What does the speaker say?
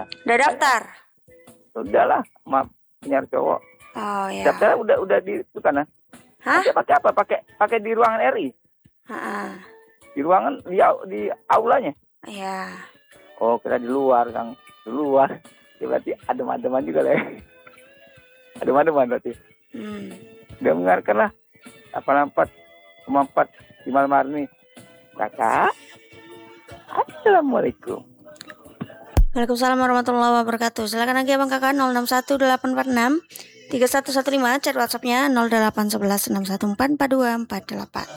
Udah daftar? Udahlah, maaf, penyiar cowok. Oh ya. Daftar udah di itu kan? Hah? Pakai apa? Pakai di ruangan RI. Di ruangan di aulanya. Iya. Oh, kira di luar, Kang. Di luar. Ya, berarti adem-ademan juga lah. Adem-ademan berarti. Udah mendengarkan lah. 84,4 di malam hari ini. Kakak. Assalamualaikum. Waalaikumsalam warahmatullahi wabarakatuh. Silakan lagi Abang Kakak 061846 3115, chat WhatsApp-nya 0811 614 4248.